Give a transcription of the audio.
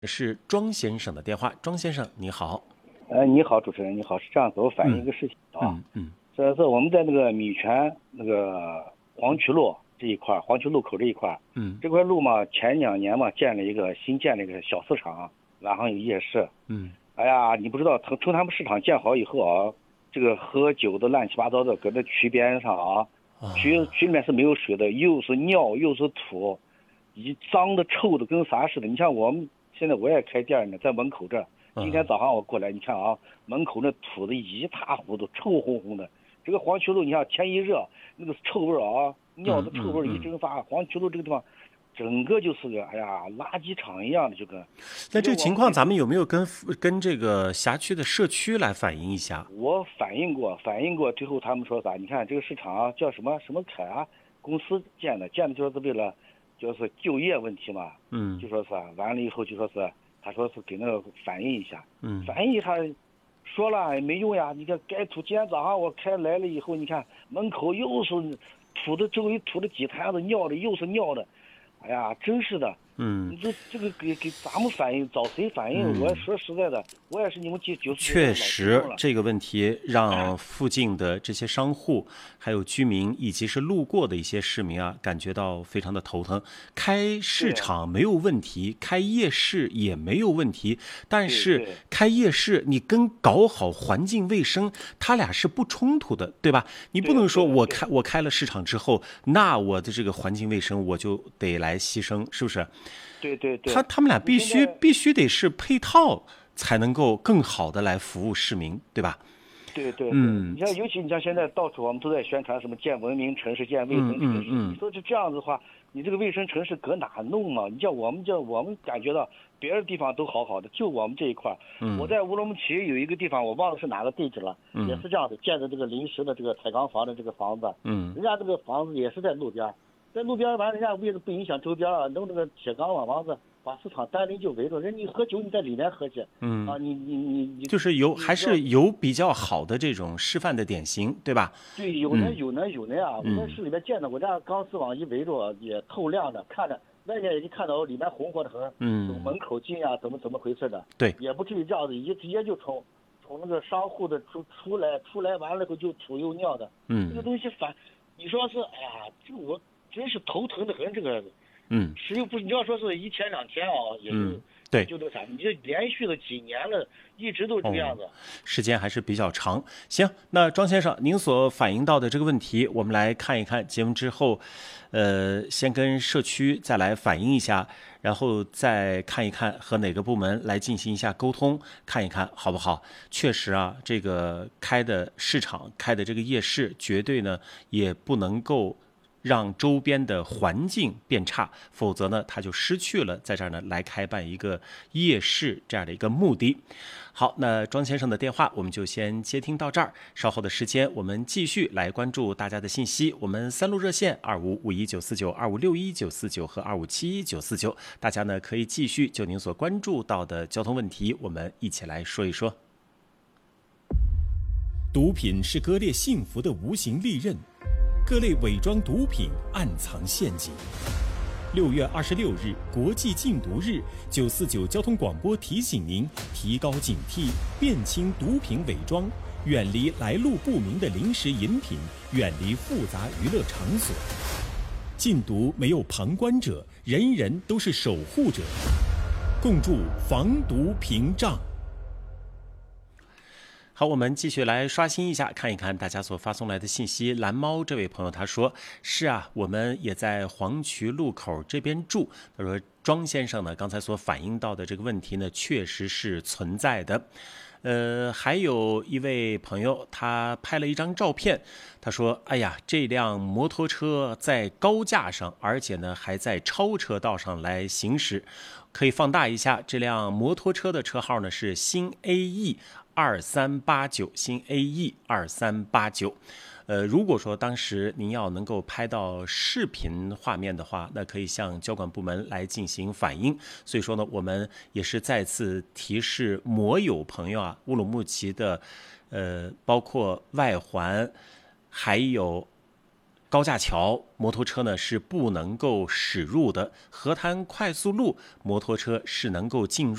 是庄先生的电话。庄先生你好。 你好，主持人，你好，是这样子，我反映一个事情啊。这我们在那个米泉那个黄渠路这一块，黄渠路口这一块，这块路嘛，前2年嘛新建了一个小市场，然后有夜市。哎呀，你不知道，从他们市场建好以后啊，这个喝酒的乱七八糟的，搁这渠边上啊，渠里面是没有水的，又是尿又是土，脏的臭的跟啥似的。你像我们现在我也开店呢，在门口这。今天早上我过来，你看啊，门口那土的一塌糊涂，臭烘烘的。这个黄渠路，你看天一热，那个臭味啊，尿的臭味一蒸发，黄渠路这个地方，整个就是个哎呀垃圾场一样的，就跟。 那这个情况，咱们有没有跟这个辖区的社区来反映一下？ 我反映过，最后他们说啥？你看这个市场啊，叫什么凯啊，公司建的就是为了就是就业问题嘛。就说是完了以后就说是。他说是给那个反映一下，反映一下，说了也没用呀。你看该土，今天早上我开来了以后，你看门口又是土的，周围土的几滩子，尿的又是尿的，哎呀，真是的。你这个给咱们反映，找谁反映？我说实在的，我也是你们确实这个问题让附近的这些商户、还有居民以及是路过的一些市民啊，感觉到非常的头疼。开市场没有问题，开夜市也没有问题，但是开夜市你跟搞好环境卫生，它俩是不冲突的，对吧？你不能说我开了市场之后，那我的这个环境卫生我就得来牺牲，是不是？ 对， 他们俩必须得是配套，才能够更好的来服务市民，对吧？ 对，你像尤其你像现在到处我们都在宣传什么建文明城市、建卫生城市，你说这样子的话，你这个卫生城市搁哪弄嘛？你叫我们感觉到别的地方都好好的，就我们这一块。我在乌鲁木齐有一个地方，我忘了是哪个地址了，也是这样子建的这个临时的这个彩钢房的这个房子，人家这个房子也是在路边。在路边完，人家为了不影响周边啊，弄那个铁钢网房子，把市场单林就围着。人你喝酒，你在里面喝去，你就是还是有比较好的这种示范的典型，对吧？ 对，有呢啊！我在市里面见到，我这钢丝网一围着，也透亮的，看着外面也看到里面红火的很，从门口进啊，怎么回事的？ 对， 也不至于这样子，直接就从那个商户的出来完了以后就土又尿的，这个东西你说是，哎呀，这我。真是头疼的很，这个，是又不是你要说是1天2天啊，也就对， 就那啥，你这连续的几年了，一直都是这个样子， 时间还是比较长。行，那庄先生，您所反映到的这个问题，我们来看一看节目之后，先跟社区再来反映一下，然后再看一看和哪个部门来进行一下沟通，看一看好不好？确实啊，这个开的市场、开的这个夜市，绝对呢也不能够让周边的环境变差，否则呢，他就失去了在这儿呢来开办一个夜市这样的一个目的。好，那庄先生的电话我们就先接听到这儿，稍后的时间我们继续来关注大家的信息。我们3路热线2551-949、2561-949和2571-949，大家呢可以继续就您所关注到的交通问题，我们一起来说一说。 毒品是割裂幸福的无形利刃。各类伪装毒品暗藏陷阱。6月26日，国际禁毒日，949交通广播提醒您提高警惕，辨清毒品伪装，远离来路不明的零食饮品，远离复杂娱乐场所。禁毒没有旁观者，人人都是守护者。共筑防毒屏障。 好，我们继续来刷新一下，看一看大家所发送来的信息。蓝猫这位朋友他说：“是啊，我们也在黄渠路口这边住。”他说：“庄先生呢，刚才所反映到的这个问题呢，确实是存在的。”还有一位朋友，他拍了一张照片，他说：“哎呀，这辆摩托车在高架上，而且呢还在超车道上来行驶。可以放大一下，这辆摩托车的车号呢是新 AE2389，新 AE2389。”如果说当时您要能够拍到视频画面的话，那可以向交管部门来进行反映。所以说呢，我们也是再次提示摩友朋友啊，乌鲁木齐的包括外环，还有高架桥摩托车呢是不能够驶入的，河滩快速路摩托车是能够进入。